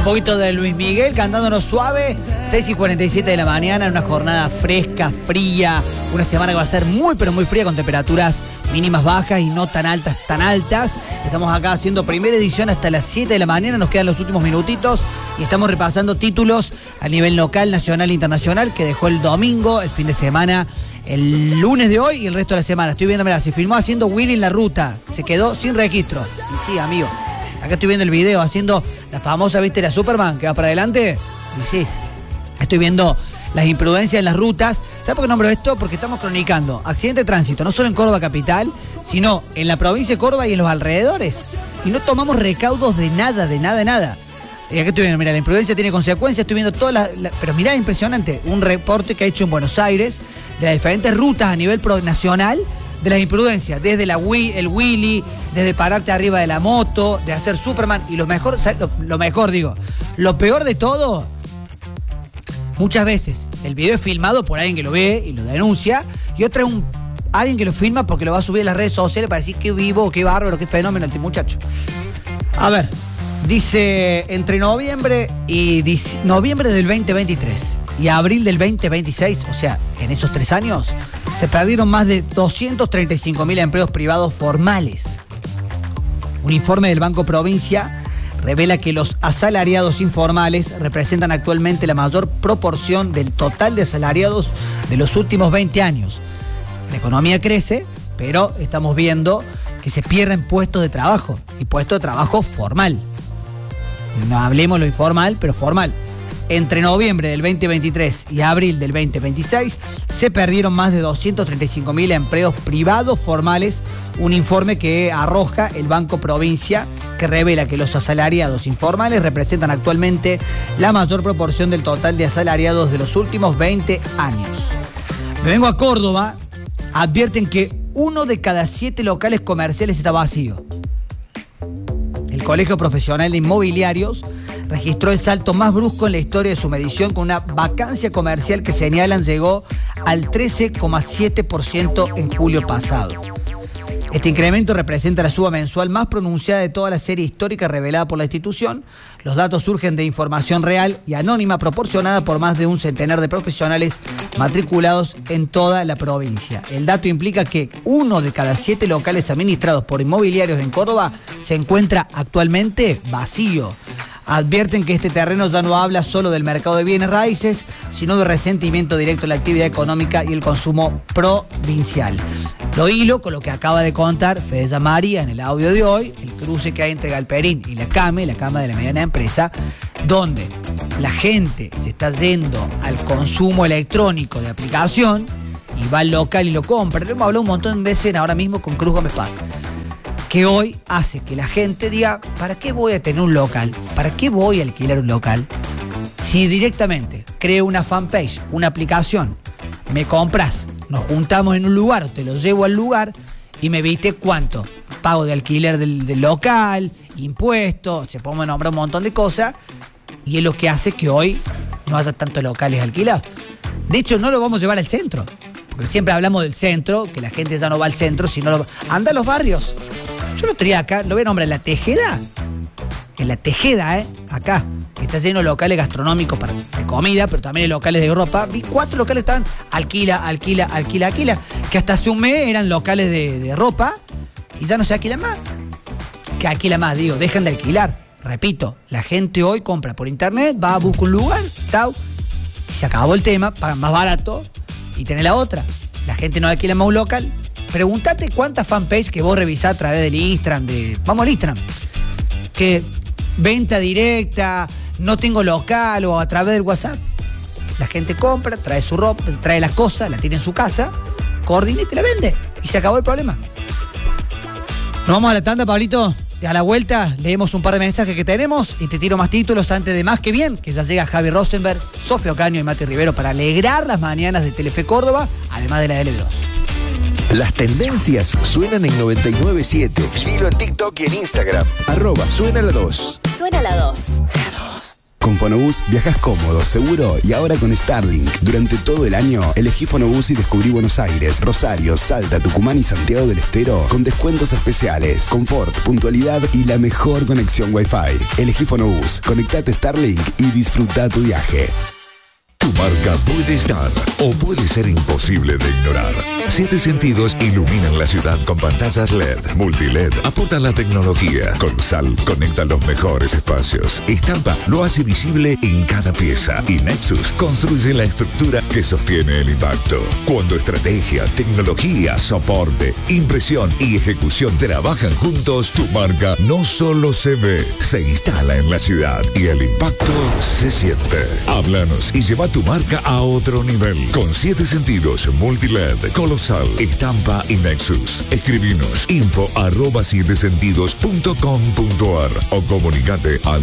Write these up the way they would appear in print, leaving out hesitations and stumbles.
poquito de Luis Miguel cantándonos suave. 6:47 de la mañana, en una jornada fresca, fría. Una semana que va a ser muy, pero muy fría, con temperaturas mínimas bajas y no tan altas, tan altas. Estamos acá haciendo primera edición hasta las 7 de la mañana. Nos quedan los últimos minutitos y estamos repasando títulos a nivel local, nacional e internacional que dejó el domingo, el fin de semana, el lunes de hoy y el resto de la semana. Estoy viendo, mirá, se filmó haciendo Willy en la ruta. Se quedó sin registro. Y sí, amigo. Acá estoy viendo el video haciendo la famosa, ¿viste? La Superman que va para adelante. Y sí, estoy viendo las imprudencias en las rutas. ¿Sabes por qué nombro esto? Porque estamos cronicando accidente de tránsito, no solo en Córdoba capital, sino en la provincia de Córdoba y en los alrededores. Y no tomamos recaudos de nada, de nada, de nada. Y acá estoy viendo, mira, la imprudencia tiene consecuencias, estoy viendo todas las... Pero mirá, impresionante, un reporte que ha hecho en Buenos Aires de las diferentes rutas a nivel nacional de las imprudencias, desde el Willy, desde pararte arriba de la moto, de hacer Superman, y lo mejor, lo peor de todo, muchas veces el video es filmado por alguien que lo ve y lo denuncia, y otra es alguien que lo filma porque lo va a subir a las redes sociales para decir qué vivo, qué bárbaro, qué fenómeno este muchacho. A ver, dice, entre noviembre del 2023 y abril del 2026, o sea, en esos 3 años, se perdieron más de 235.000 empleos privados formales. Un informe del Banco Provincia revela que los asalariados informales representan actualmente la mayor proporción del total de asalariados de los últimos 20 años. La economía crece, pero estamos viendo que se pierden puestos de trabajo, y puestos de trabajo formal. No hablemos lo informal, pero formal. Entre noviembre del 2023 y abril del 2026 se perdieron más de 235.000 empleos privados formales, un informe que arroja el Banco Provincia, que revela que los asalariados informales representan actualmente la mayor proporción del total de asalariados de los últimos 20 años. Me vengo a Córdoba, advierten que 1 de cada 7 locales comerciales está vacío. El Colegio Profesional de Inmobiliarios registró el salto más brusco en la historia de su medición, con una vacancia comercial que señalan llegó al 13,7% en julio pasado. Este incremento representa la suba mensual más pronunciada de toda la serie histórica revelada por la institución. Los datos surgen de información real y anónima proporcionada por más de un centenar de profesionales matriculados en toda la provincia. El dato implica que 1 de cada 7 locales administrados por inmobiliarios en Córdoba se encuentra actualmente vacío. Advierten que este terreno ya no habla solo del mercado de bienes raíces, sino de resentimiento directo a la actividad económica y el consumo provincial. Lo hilo con lo que acaba de contar Fede María en el audio de hoy, el cruce que hay entre Galperín y la Cama de la mediana empresa, donde la gente se está yendo al consumo electrónico de aplicación y va al local y lo compra. Lo hemos hablado un montón de veces ahora mismo con Cruz Gómez Paz, que hoy hace que la gente diga, ¿para qué voy a tener un local? ¿Para qué voy a alquilar un local? Si directamente creo una fanpage, una aplicación, me compras, nos juntamos en un lugar o te lo llevo al lugar y me viste cuánto pago de alquiler del local, impuestos, se podemos nombrar un montón de cosas, y es lo que hace que hoy no haya tantos locales alquilados. De hecho, no lo vamos a llevar al centro, porque siempre hablamos del centro, que la gente ya no va al centro, sino anda a los barrios. Yo lo traía acá, lo voy a nombrar en La Tejeda. En La Tejeda, acá, que está lleno de locales gastronómicos de comida, pero también hay locales de ropa. Vi 4 locales que estaban alquila, que hasta hace un mes eran locales de ropa y ya no se alquilan más. ¿Qué alquila más? Digo, dejan de alquilar. Repito, la gente hoy compra por internet, va a buscar un lugar, y se acabó el tema, pagan más barato y tenés la otra. La gente no alquila más un local. Pregúntate cuántas fanpages que vos revisás a través del Instagram, vamos al Instagram, que venta directa, no tengo local, o a través del WhatsApp. La gente compra, trae su ropa, trae las cosas, la tiene en su casa, coordina y te la vende. Y se acabó el problema. Nos vamos a la tanda, Pablito. A la vuelta leemos un par de mensajes que tenemos y te tiro más títulos antes de Más que Bien, que ya llega Javi Rosenberg, Sofía Ocaño y Mati Rivero para alegrar las mañanas de Telefe Córdoba, además de la L2. Las tendencias suenan en 99.7. Seguilo en TikTok y en Instagram. @suena la 2. Suena la 2. Con Fonobús viajas cómodo, seguro y ahora con Starlink. Durante todo el año, elegí Fonobús y descubrí Buenos Aires, Rosario, Salta, Tucumán y Santiago del Estero con descuentos especiales, confort, puntualidad y la mejor conexión Wi-Fi. Elegí Fonobús, conectate Starlink y disfruta tu viaje. Tu marca puede estar o puede ser imposible de ignorar. 7 Sentidos iluminan la ciudad con pantallas LED, multiled, aportan la tecnología. Colosal conecta los mejores espacios. Estampa lo hace visible en cada pieza. Y Nexus construye la estructura que sostiene el impacto. Cuando estrategia, tecnología, soporte, impresión y ejecución trabajan juntos, tu marca no solo se ve, se instala en la ciudad y el impacto se siente. Háblanos y lleva tu marca a otro nivel. Con 7 Sentidos, multiled, Colosal, Estampa y Nexus. Escribinos info@7sentidos.com.ar o comunicate al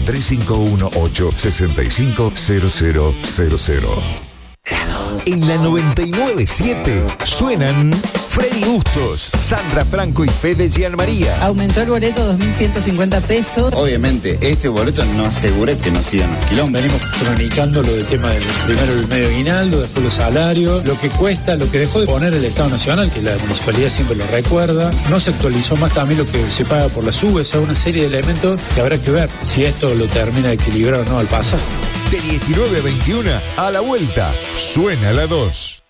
3518-650000. En la 99.7 suenan Freddy Bustos, Sandra Franco y Fede Gianmaría. Aumentó el boleto 2.150 pesos. Obviamente, este boleto no asegura que no sigan los quilombos. Venimos cronicando lo del tema del primero el medio aguinaldo, después los salarios, lo que cuesta, lo que dejó de poner el Estado Nacional, que la municipalidad siempre lo recuerda. No se actualizó más también lo que se paga por las subes, hay una serie de elementos que habrá que ver si esto lo termina de equilibrar o no al pasar. De 19 a 21, a la vuelta, suena la 2.